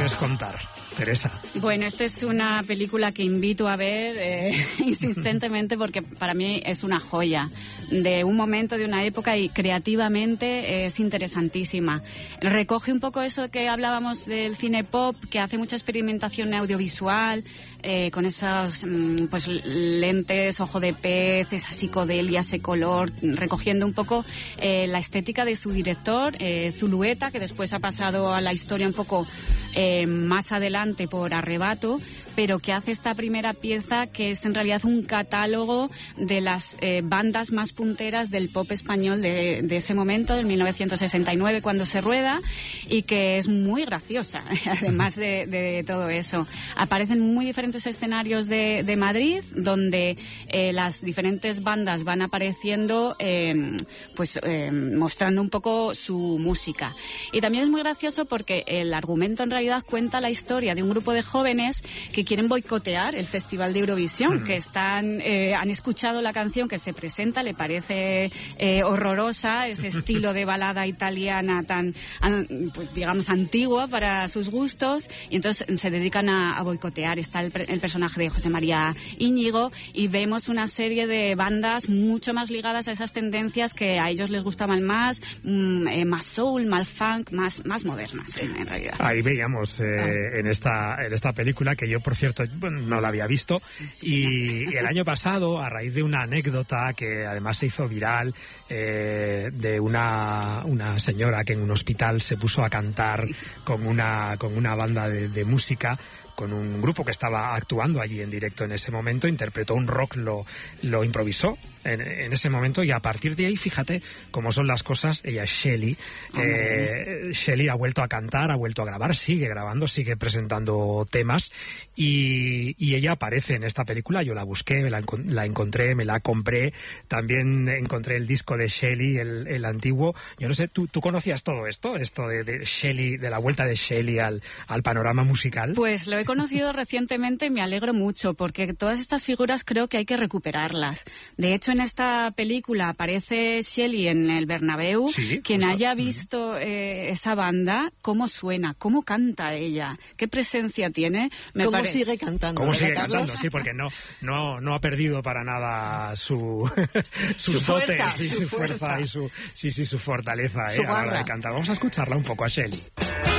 puedes contar, Teresa? Bueno, esta es una película que invito a ver insistentemente porque para mí es una joya de un momento, de una época, y creativamente es interesantísima. Recoge un poco eso que hablábamos del cine pop, que hace mucha experimentación audiovisual, con esos pues lentes, ojo de pez, esa psicodelia, ese color, recogiendo un poco la estética de su director, Zulueta, que después ha pasado a la historia un poco más adelante por Arrebato, pero que hace esta primera pieza que es en realidad un catálogo de las bandas más punteras del pop español de ese momento, del 1969, cuando se rueda, y que es muy graciosa, además de todo eso. Aparecen muy diferentes escenarios de Madrid, donde las diferentes bandas van apareciendo, mostrando un poco su música. Y también es muy gracioso porque el argumento en realidad cuenta la historia de un grupo de jóvenes que quieren boicotear el Festival de Eurovisión, que han escuchado la canción que se presenta, le parece horrorosa, ese estilo de balada italiana tan, pues digamos, antigua para sus gustos, y entonces se dedican a boicotear. Está el personaje de José María Íñigo, y vemos una serie de bandas mucho más ligadas a esas tendencias que a ellos les gustaban más soul, más funk, más modernas en realidad. Ahí veíamos en esta película, que yo por cierto no la había visto, y el año pasado, a raíz de una anécdota que además se hizo viral, de una señora que en un hospital se puso a cantar con una banda de música, con un grupo que estaba actuando allí en directo en ese momento, interpretó un rock, lo improvisó en ese momento, y a partir de ahí, fíjate cómo son las cosas. Ella es Shelley. Shelley ha vuelto a cantar, ha vuelto a grabar, sigue grabando, sigue presentando temas, y ella aparece en esta película. Yo la busqué, la encontré, me la compré. También encontré el disco de Shelley, el antiguo. Yo no sé, ¿tú conocías todo esto de Shelley, de la vuelta de Shelley al panorama musical? Pues lo he conocido recientemente y me alegro mucho, porque todas estas figuras creo que hay que recuperarlas. De hecho, en esta película aparece Shelley en el Bernabéu. Sí, quien haya visto esa banda, cómo suena, cómo canta ella, qué presencia tiene. ¿Cómo sigue cantando? ¿Cómo sigue cantando? Sí, porque no ha perdido para nada sus dotes, su fuerza y su fortaleza a la hora de cantar. Vamos a escucharla un poco a Shelley.